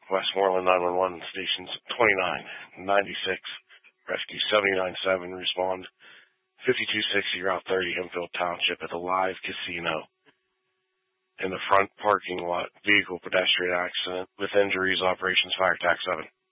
Westmoreland 911 stations 29, 96, rescue 79-7, respond 5260 Route 30, Hempfield Township at the Live Casino. In the front parking lot, vehicle pedestrian accident with injuries, operations fire tax 7.